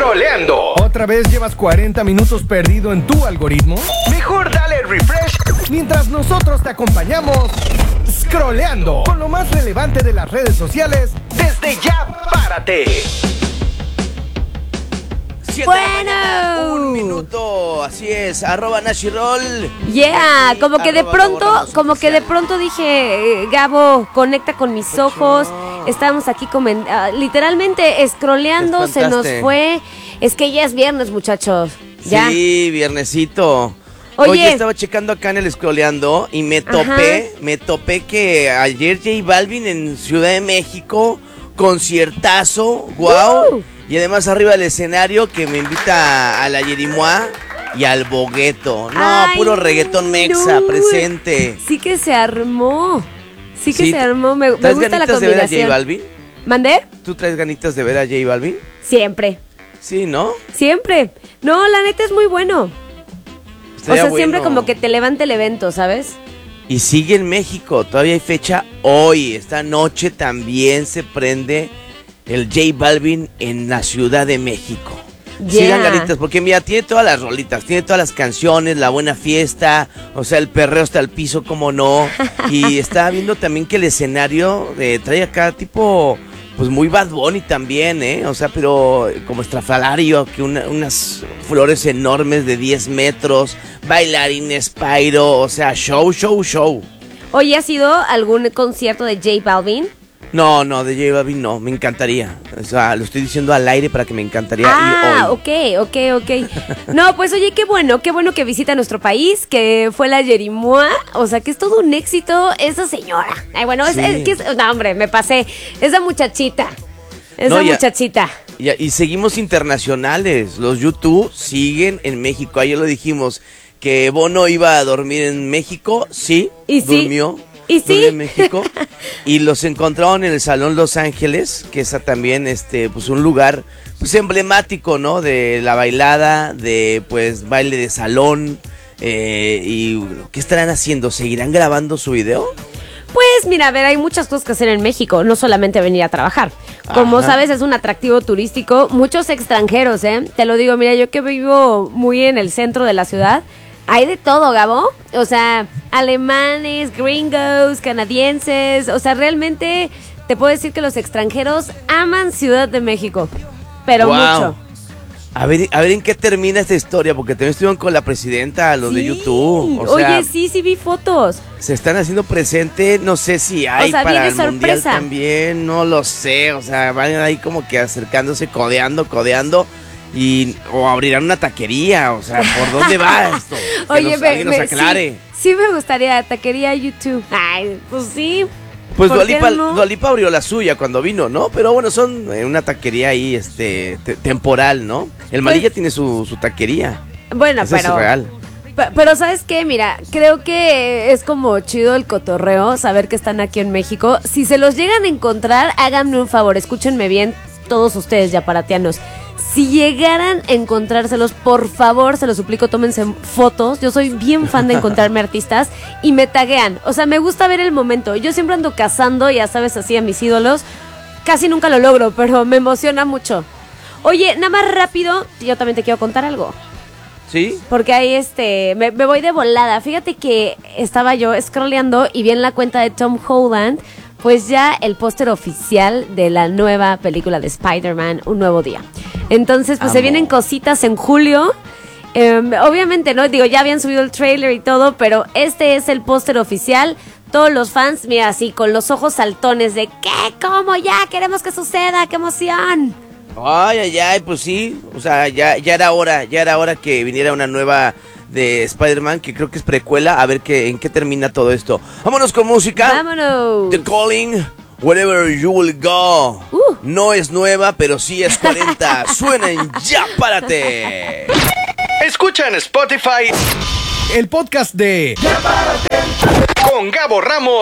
Scrolleando. ¿Otra vez llevas 40 minutos perdido en tu algoritmo? Mejor dale refresh Mientras nosotros te acompañamos Scrolleando con lo más relevante de las redes sociales. desde ya. Párate. 7 Bueno. de la mañana, 1 minuto, así es, @Nashiroll. Yeah, como que de @Gabo pronto dije, Gabo, conecta con mis ojos. Estábamos aquí literalmente scrolleando, Te se nos espantaste. fue. Es que ya es viernes, muchachos. Ya. Sí, viernesito. Oye. Oye, estaba checando acá en el Scrolleando y me topé que ayer J Balvin en Ciudad de México, conciertazo, wow. Y además arriba del escenario que me invita a la Yerimoa y al Bogueto. No, Ay, puro reggaetón mexa no. presente. Sí que se armó. Sí que Sí, se armó. Me ¿Traes gusta la ganitas de ver a J combinación. Balvin? ¿Mandé? ¿Tú traes ganitas de ver a J Balvin? Siempre. Sí, ¿no? Siempre. No, la neta es muy bueno. Estaría Siempre bueno. como que te levanta el evento, ¿sabes? Y sigue en México, todavía hay fecha hoy. Esta noche también se prende el J Balvin en la Ciudad de México. Yeah. Sigan ganitas, porque mira, tiene todas las rolitas, tiene todas las canciones, la buena fiesta, o sea, el perreo hasta el piso, como no. Y estaba viendo también que el escenario trae acá tipo, pues muy Bad Bunny también, o sea, pero como estrafalario, que unas flores enormes de 10 metros, bailarines, Pyro, o sea, show. Oye, ¿has ido a algún concierto de J Balvin? No, de J Balvin no, me encantaría. O sea, lo estoy diciendo al aire para que me encantaría ir hoy. Ok. No, pues oye, qué bueno que visita nuestro país, que fue la Yerimoa, o sea, que es todo un éxito esa señora. Ay, bueno, Sí. no, hombre, me pasé. Esa muchachita. Muchachita. Y seguimos internacionales. Los YouTube siguen en México. Ayer lo dijimos, que Bono iba a dormir en México. Sí, ¿Y sí? durmió. ¿Y sí? Durmió en México. Y los encontraron en el Salón Los Ángeles, que es también pues un lugar pues emblemático, ¿no? De la bailada, de pues baile de salón. ¿Y qué estarán haciendo? ¿Seguirán grabando su video? Pues mira, a ver, hay muchas cosas que hacer en México, no solamente venir a trabajar. Como Ajá. sabes, es un atractivo turístico, muchos extranjeros, Te lo digo, mira, yo que vivo muy en el centro de la ciudad, hay de todo, Gabo. O sea, alemanes, gringos, canadienses, o sea, realmente te puedo decir que los extranjeros aman Ciudad de México, pero Wow. mucho. A ver en qué termina esta historia, porque también estuvieron con la presidenta, los de Sí. YouTube. O sea, Oye, sí vi fotos. se están haciendo presente, no sé si hay O sea, para viene el mundial sorpresa. también, no lo sé, o sea, van ahí como que acercándose, codeando, o abrirán una taquería, o sea, ¿por dónde va esto? Que alguien nos aclare. Sí me gustaría, taquería YouTube. Ay, pues sí. Pues ¿por qué no? Dua Lipa abrió la suya cuando vino, ¿no? Pero bueno, son una taquería ahí, temporal, ¿no? El Malilla tiene su taquería. Bueno, Eso es real. Pero ¿sabes qué? Mira, creo que es como chido el cotorreo, saber que están aquí en México. Si se los llegan a encontrar, háganme un favor, escúchenme bien, todos ustedes yaparatianos. Si llegaran a encontrárselos, por favor, se los suplico, tómense fotos. Yo soy bien fan de encontrarme artistas y me taguean. O sea, me gusta ver el momento. Yo siempre ando cazando, ya sabes, así a mis ídolos. Casi nunca lo logro, pero me emociona mucho. Oye, nada más rápido, yo también te quiero contar algo. ¿Sí? Porque ahí me voy de volada. Fíjate que estaba yo scrolleando y vi en la cuenta de Tom Holland, pues ya el póster oficial de la nueva película de Spider-Man, Un Nuevo Día. Entonces, pues se vienen cositas en julio. Obviamente, ¿no? Digo, ya habían subido el trailer y todo, pero este es el póster oficial. Todos los fans, mira, así, con los ojos saltones de ¿qué? ¿Cómo? Ya, queremos que suceda, qué emoción. Ay, pues sí, o sea, ya era hora que viniera una nueva de Spider-Man, que creo que es precuela, a ver en qué termina todo esto. Vámonos con música. Vámonos. The Calling, Wherever You Will Go. No es nueva, pero sí es 40. Suena en Ya Párate. Escucha en Spotify El podcast de con Gabo Ramos